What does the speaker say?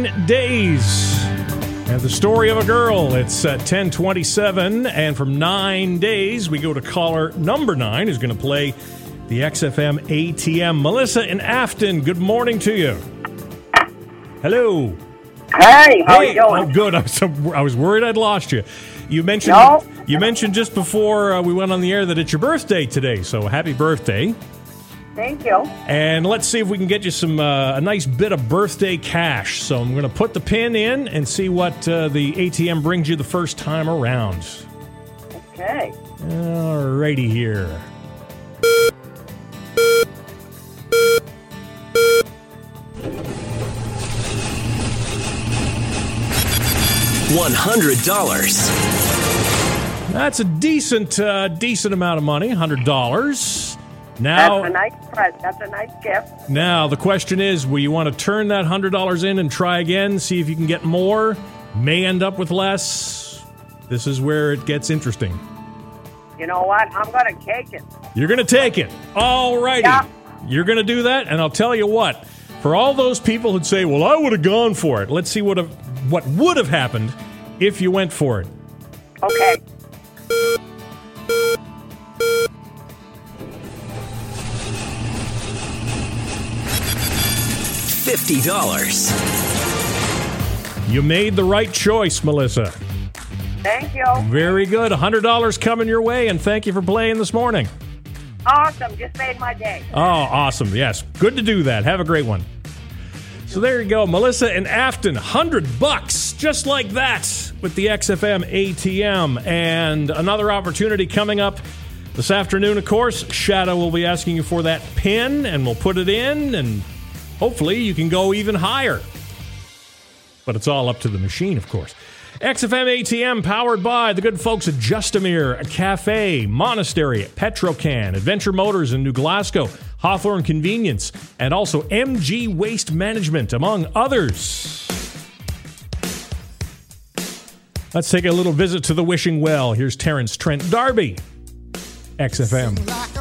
Days. And the story of a girl. It's 10:27, and from 9 days, we go to caller number 9, who's going to play the XFM ATM. Melissa in Afton, good morning to you. Hello. Hey, how are you doing? Oh, good. I was worried I'd lost you. You mentioned just before we went on the air that it's your birthday today, so happy birthday. Thank you. And let's see if we can get you some a nice bit of birthday cash. So I'm going to put the pin in and see what the ATM brings you the first time around. Okay. All righty here. $100. That's a decent amount of money, $100. Now, that's a nice present. That's a nice gift. Now, the question is, will you want to turn that $100 in and try again, see if you can get more? May end up with less. This is where it gets interesting. You know what? I'm going to take it. You're going to take it. All righty. Yeah. You're going to do that, and I'll tell you what. For all those people who'd say, well, I would have gone for it, let's see what would have happened if you went for it. Okay. $50. You made the right choice, Melissa. Thank you. Very good. $100 coming your way, and thank you for playing this morning. Awesome. Just made my day. Oh, awesome. Yes. Good to do that. Have a great one. So there you go. Melissa in Afton, $100 just like that with the XFM ATM. And another opportunity coming up this afternoon, of course. Shadow will be asking you for that pin, and we'll put it in, and hopefully you can go even higher. But it's all up to the machine, of course. XFM ATM powered by the good folks at Justamere Cafe, Monastery, Petrocan, Adventure Motors in New Glasgow, Hawthorne Convenience, and also MG Waste Management, among others. Let's take a little visit to the wishing well. Here's Terrence Trent D'Arby, XFM.